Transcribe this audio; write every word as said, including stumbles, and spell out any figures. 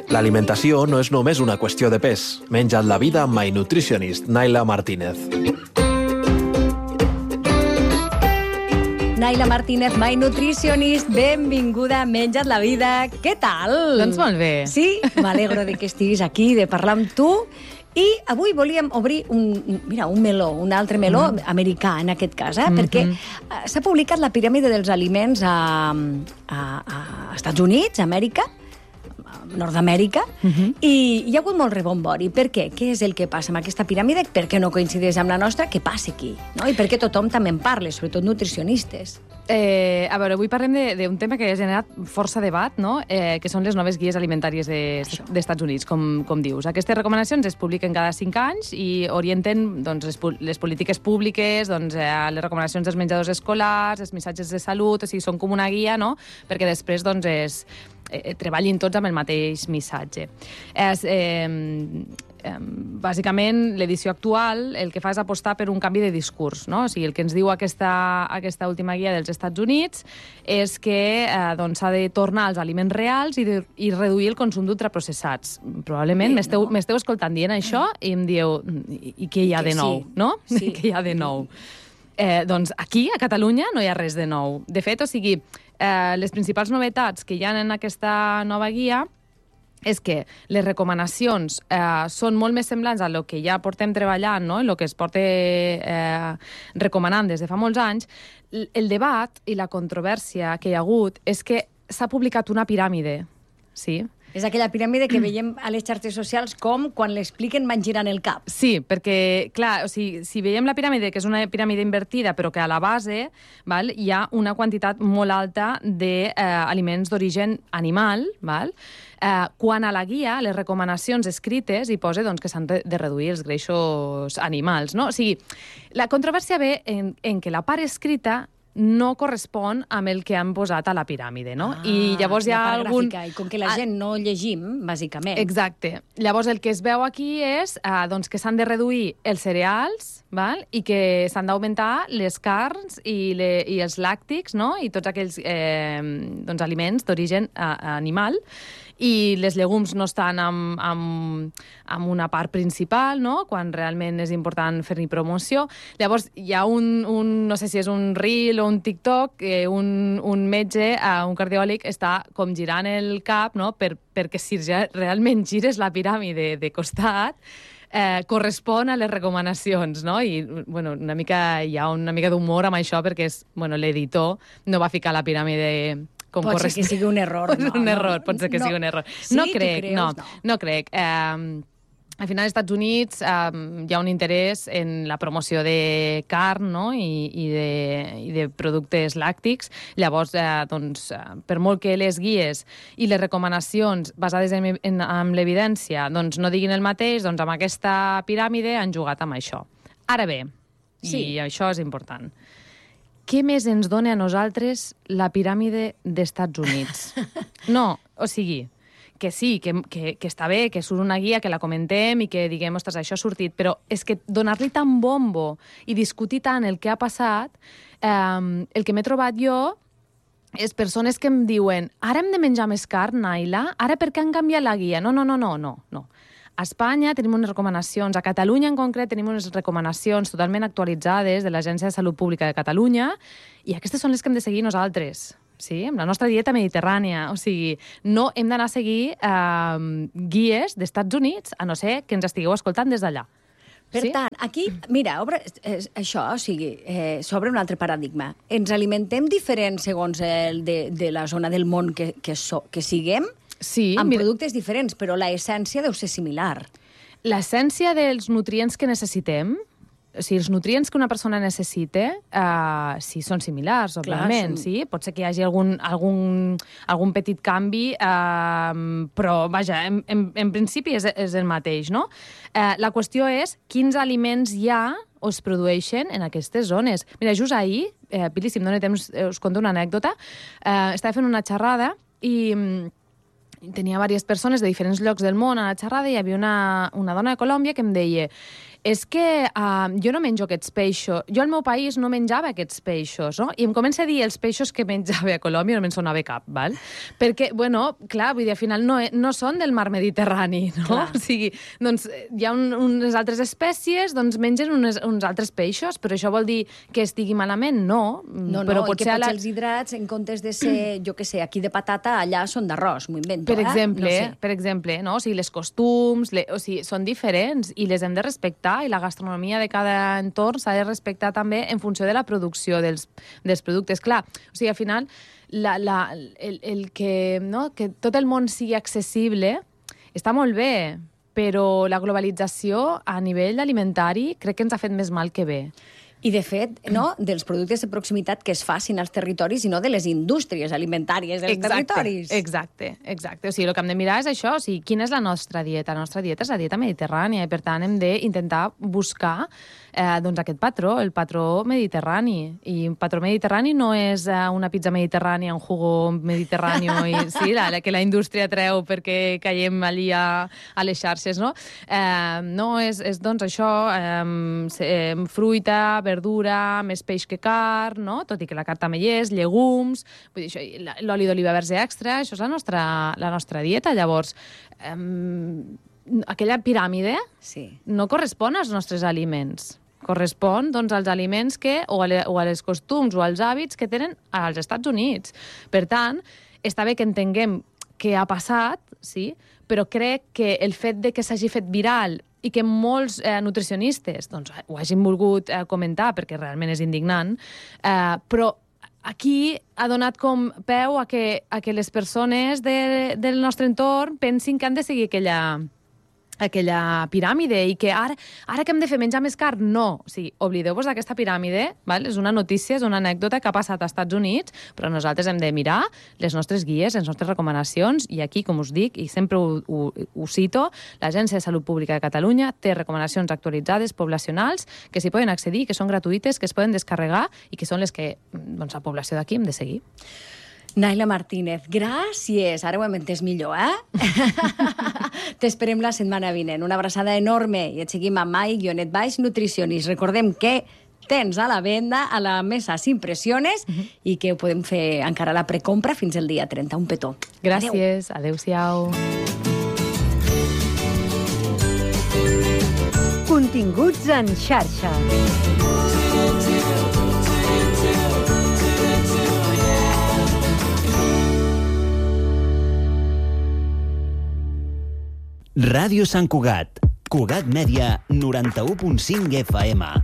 L'alimentació no és només una qüestió de pes. Menja't la vida amb My Nutritionist, Naila Martínez. Naila Martínez, My Nutritionist, benvinguda a Menja't la vida. Què tal? Doncs molt bé. Sí? M'alegro de que estiguis aquí, de parlar amb tu. I avui volíem obrir un, mira, un meló, un altre meló, mm. americà en aquest cas, eh? Mm-hmm. Perquè s'ha publicat la piràmide dels aliments a, a, a Estats Units, a Amèrica, Nord-Amèrica, uh-huh. i hi ha hagut molt rebombori. Per què? Què és el que passa amb aquesta piràmide? Per què no coincideix amb la nostra? Què passa aquí? No? I per què tothom també en parla, sobretot nutricionistes? Eh, a veure, avui parlem d'un de, tema que ha generat força debat, no? eh, que són les noves guies alimentàries de, d'Estats Units, com, com dius. Aquestes recomanacions es publiquen cada cinc anys i orienten doncs, les, les polítiques públiques, doncs, eh, les recomanacions dels menjadors escolars, els missatges de salut, o sigui, són com una guia, no? Perquè després doncs, es, eh, treballin tots amb el mateix missatge. És... Eh, bàsicament, l'edició actual el que fa és apostar per un canvi de discurs, no? O sigui, el que ens diu aquesta, aquesta última guia dels Estats Units és que eh, doncs, s'ha de tornar als aliments reals i, de, i reduir el consum d'ultraprocessats. Probablement m'esteu no. m'esteu escoltant dient això i em dieu, i, i què hi ha de nou, sí. no? Sí. Què hi ha de nou? Eh, doncs aquí, a Catalunya, no hi ha res de nou. De fet, o sigui, eh, les principals novetats que hi ha en aquesta nova guia és que les recomanacions eh, són molt més semblants a lo que ja portem treballant, no? En lo que es porta eh, recomanant des de fa molts anys. El debat i la controvèrsia que hi ha hagut és que s'ha publicat una piràmide, sí? És aquella piràmide que veiem a les xarxes socials com quan l'expliquen van girant el cap. Sí, perquè, clar, o sigui, si veiem la piràmide, que és una piràmide invertida, però que a la base val, hi ha una quantitat molt alta d'aliments eh, d'origen animal, val? Eh, quan a la guia, les recomanacions escrites, hi posa doncs, que s'han de reduir els greixos animals, no? O sigui, la controvèrsia ve en, en que la part escrita no correspon amb el que han posat a la piràmide, no? Ah, I llavors hi ha algun... gràfica, i com que la gent no llegim, bàsicament. Exacte. Llavors el que es veu aquí és eh, doncs que s'han de reduir els cereals, val? I que s'han d'augmentar les carns i, le, i els làctics, no? I tots aquells eh, doncs, aliments d'origen eh, animal. I les llegums no estan amb, amb, amb una part principal, no? Quan realment és important fer-hi promoció. Llavors, hi ha un, un, no sé si és un reel o un TikTok, que un, un metge, uh, un cardiòleg, està com girant el cap, no? Per, perquè si ja realment gires la piràmide de costat, eh, correspon a les recomanacions, no? I, bueno, una mica, hi ha una mica d'humor amb això, perquè és, bueno, l'editor no va ficar la piràmide... Com pot correspon. ser que sigui un error. No, un error, no, pot ser que no. sigui un error. Sí, no crec, creus, no, no, no crec. Eh, al final, als Estats Units eh, hi ha un interès en la promoció de carn, no? I, i, de, i de productes làctics. Llavors, eh, doncs, eh, per molt que les guies i les recomanacions basades en, en, en l'evidència doncs, no diguin el mateix, doncs amb aquesta piràmide han jugat amb això. Ara bé, sí. I això és important, què més ens dona a nosaltres la piràmide d'Estats Units? No, o sigui, que sí, que, que, que està bé, que surt una guia, que la comentem i que diguem, ostres, això ha sortit, però és que donar-li tant bombo i discutir tant el que ha passat, eh, el que m'he trobat jo és persones que em diuen, ara hem de menjar més carn, Naila? Ara per què han canviat la guia? No, no, no, no, no, no. A Espanya tenim unes recomanacions, a Catalunya en concret tenim unes recomanacions totalment actualitzades de l'Agència de Salut Pública de Catalunya i aquestes són les que hem de seguir nosaltres, sí? Amb la nostra dieta mediterrània. O sigui, no hem d'anar a seguir eh, guies d'Estats Units, a no ser que ens estigueu escoltant des d'allà. Per sí? tant, aquí, mira, obre, eh, això, o sigui, eh, s'obre un altre paradigma. Ens alimentem diferent segons el de, de la zona del món que, que, so, que siguem? Sí, amb mira, productes diferents, però la essència deu ser similar. L'essència dels nutrients que necessitem, o sigui, els nutrients que una persona necessita, uh, sí, són similars, òbviament, sí. Pot ser que hi hagi algun, algun, algun petit canvi, uh, però, vaja, en, en, en principi és, és el mateix, no? Uh, la qüestió és quins aliments hi ha o es produeixen en aquestes zones. Mira, just ahir, eh, Pili, si em dóna temps, us conto una anècdota, uh, estava fent una xerrada i... tenia diverses persones de diferents llocs del món a la xerrada i hi havia una, una dona de Colòmbia que em deia és que uh, jo no menjo aquests peixos. Jo al meu país no menjava aquests peixos, no? I em comença a dir els peixos que menjava a Colòmbia, no me'n sonava cap, val? Perquè, bueno, clar, vull dir, al final no, no són del mar Mediterrani, no? Clar. O sigui, doncs hi ha un, unes altres espècies, doncs mengen unes, uns altres peixos, però això vol dir que estigui malament? No. No, no, però i que potser la... els hidrats, en comptes de ser, jo què sé, aquí de patata, allà són d'arròs, m'ho invento, per eh? exemple, No sé. per exemple, no? O sigui, les costums, le... o sigui, són diferents i les hem de respectar, i la gastronomia de cada entorn s'ha de respectar també en funció de la producció dels, dels productes. Clar, o sigui, al final, la, la, el, el que, no? que tot el món sigui accessible està molt bé, però la globalització a nivell alimentari crec que ens ha fet més mal que bé. I, de fet, no, dels productes de proximitat que es facin als territoris i no de les indústries alimentàries dels exacte, territoris. Exacte, exacte. O sigui, el que hem de mirar és això, o sigui, quina és la nostra dieta? La nostra dieta és la dieta mediterrània i, per tant, hem d'intentar buscar eh, doncs aquest patró, el patró mediterrani. I un patró mediterrani no és eh, una pizza mediterrània, un jugo mediterrani, i, sí, la, la que la indústria treu perquè caiem allí a, a les xarxes, no? Eh, no, és, és doncs això, eh, fruita, verdura, més peix que carn, no? Tot i que la carn també hi és, llegums, vull dir, això, l'oli d'oliva verge extra, això és la nostra, la nostra dieta. Llavors, eh, aquella piràmide sí. no correspon als nostres aliments. Correspon doncs, als aliments que, o, a le, o a les costums o als hàbits que tenen als Estats Units. Per tant, està bé que entenguem què ha passat, sí? Però crec que el fet de que s'hagi fet viral i que molts eh, nutricionistes doncs, ho hagin volgut eh, comentar, perquè realment és indignant, eh, però aquí ha donat com peu a que, a que les persones de, del nostre entorn pensin que han de seguir aquella, aquella piràmide i que ara, ara que hem de fer menjar més carn, no. O sigui, oblideu-vos d'aquesta piràmide, val? És una notícia, és una anècdota que ha passat als Estats Units, però nosaltres hem de mirar les nostres guies, les nostres recomanacions, i aquí, com us dic, i sempre ho, ho, ho cito, l'Agència de Salut Pública de Catalunya té recomanacions actualitzades poblacionals que s'hi poden accedir, que són gratuïtes, que es poden descarregar i que són les que doncs, la població d'aquí hem de seguir. Naila Martínez, gràcies. Ara ho hem entès millor, eh? T'esperem la setmana vinent. Una abraçada enorme i et seguim a My Guionet Baix Nutricionist. Recordem que tens a la venda a la Mesa S'Impressiones uh-huh. i que ho podem fer encara la precompra fins el dia trenta. Un petó. Gràcies. Adéu-siau. Continguts en xarxa. Ràdio Sant Cugat. Cugat Mèdia, noranta-u punt cinc F M.